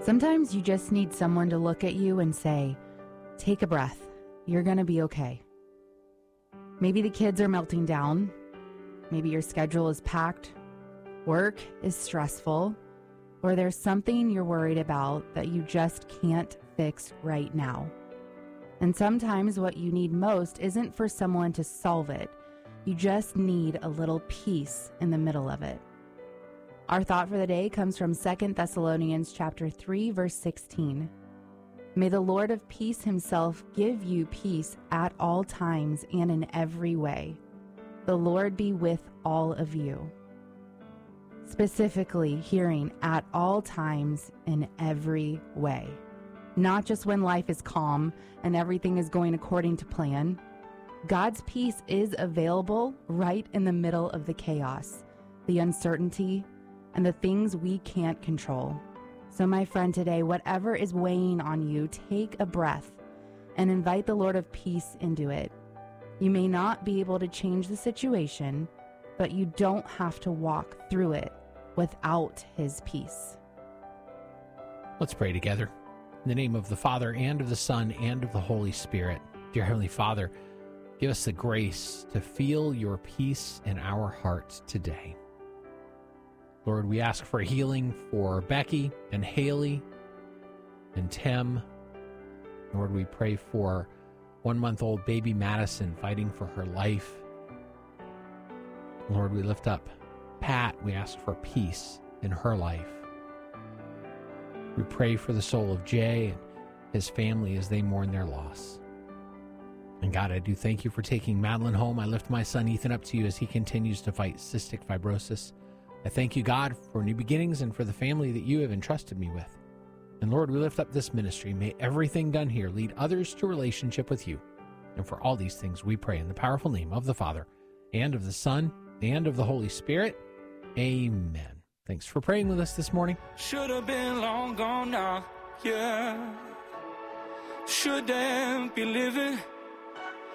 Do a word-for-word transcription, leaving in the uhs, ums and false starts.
Sometimes you just need someone to look at you and say, take a breath. You're going to be okay. Maybe the kids are melting down. Maybe your schedule is packed. Work is stressful. Or there's something you're worried about that you just can't fix right now. And sometimes what you need most isn't for someone to solve it. You just need a little peace in the middle of it. Our thought for the day comes from Second Thessalonians chapter three, verse sixteen. May the Lord of peace himself give you peace at all times and in every way. The Lord be with all of you. Specifically, hearing at all times in every way. Not just when life is calm and everything is going according to plan. God's peace is available right in the middle of the chaos, the uncertainty, and the things we can't control. So my friend, today, whatever is weighing on you, take a breath and invite the Lord of peace into it. You may not be able to change the situation, but you don't have to walk through it without his peace. Let's pray together. In the name of the Father, and of the Son, and of the Holy Spirit. Dear Heavenly Father, give us the grace to feel your peace in our hearts today. Lord, we ask for healing for Becky and Haley and Tim. Lord, we pray for one-month-old baby Madison fighting for her life. Lord, we lift up Pat. We ask for peace in her life. We pray for the soul of Jay and his family as they mourn their loss. And God, I do thank you for taking Madeline home. I lift my son Ethan up to you as he continues to fight cystic fibrosis. I thank you, God, for new beginnings and for the family that you have entrusted me with. And Lord, we lift up this ministry. May everything done here lead others to relationship with you. And for all these things we pray in the powerful name of the Father, and of the Son, and of the Holy Spirit. Amen. Thanks for praying with us this morning. Should have been long gone now, yeah. Shouldn't be living